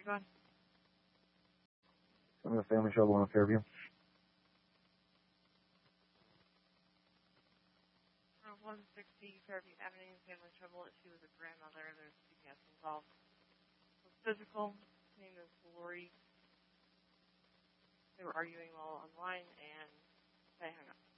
Go ahead. Some of the family trouble in Fairview. 160 Fairview Avenue, family trouble. She was a grandmother. There's CPS involved. It was physical. His name is Lori. They were arguing while online, and they hung up.